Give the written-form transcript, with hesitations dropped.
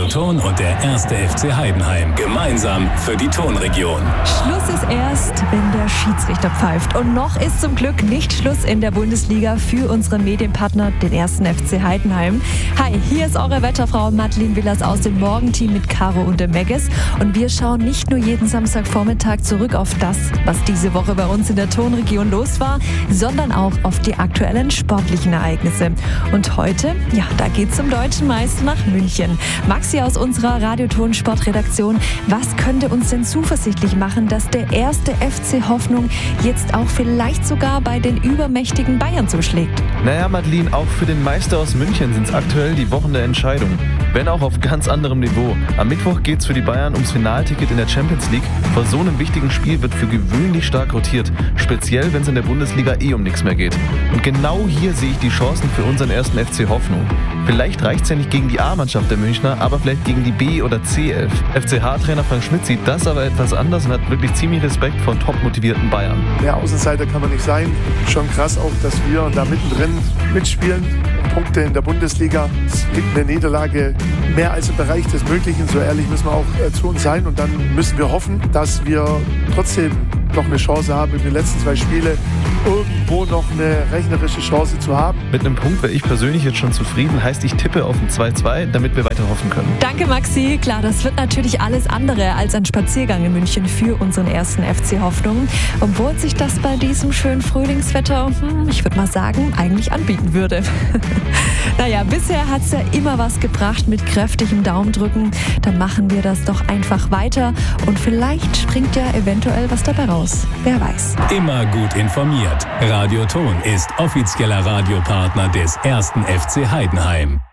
Radio Thon und der 1. FC Heidenheim. Gemeinsam für die Thonregion. Schluss ist erst, wenn der Schiedsrichter pfeift. Und noch ist zum Glück nicht Schluss in der Bundesliga für unseren Medienpartner, den 1. FC Heidenheim. Hi, hier ist eure Wetterfrau Madeleine Willers aus dem Morgenteam mit Caro und dem Megges. Und wir schauen nicht nur jeden Samstagvormittag zurück auf das, was diese Woche bei uns in der Thonregion los war, sondern auch auf die aktuellen sportlichen Ereignisse. Und heute, ja, da geht's zum deutschen Meister nach München. Maxi aus unserer Radio-Thon-Sportredaktion, was könnte uns denn zuversichtlich machen, dass der 1. FC Hoffnung jetzt auch vielleicht sogar bei den übermächtigen Bayern zuschlägt? Naja, Madeleine, auch für den Meister aus München sind es aktuell die Wochen der Entscheidung. Wenn auch auf ganz anderem Niveau. Am Mittwoch geht's für die Bayern ums Finalticket in der Champions League. Vor so einem wichtigen Spiel wird für gewöhnlich stark rotiert. Speziell, wenn es in der Bundesliga um nichts mehr geht. Und genau hier sehe ich die Chancen für unseren 1. FC Hoffnung. Vielleicht reicht's ja nicht gegen die A-Mannschaft der Münchner, aber vielleicht gegen die B- oder C11. FCH-Trainer Frank Schmidt sieht das aber etwas anders und hat wirklich ziemlich Respekt vor top motivierten Bayern. Mehr Außenseiter kann man nicht sein. Schon krass auch, dass wir da mittendrin mitspielen. Punkte in der Bundesliga. Es liegt eine Niederlage mehr als im Bereich des Möglichen. So ehrlich müssen wir auch zu uns sein. Und dann müssen wir hoffen, dass wir trotzdem noch eine Chance haben, in den letzten 2 Spielen irgendwo noch eine rechnerische Chance zu haben. Mit einem Punkt wäre ich persönlich jetzt schon zufrieden. Heißt, ich tippe auf ein 2-2, damit wir weiter hoffen können. Danke, Maxi. Klar, das wird natürlich alles andere als ein Spaziergang in München für unseren 1. FC Hoffnung. Obwohl sich das bei diesem schönen Frühlingswetter, ich würde mal sagen, eigentlich anbieten würde. Naja, bisher hat es ja immer was gebracht mit kräftigem Daumendrücken. Dann machen wir das doch einfach weiter und vielleicht springt ja eventuell was dabei raus. Wer weiß. Immer gut informiert. Radio Thon ist offizieller Radiopartner des 1. FC Heidenheim.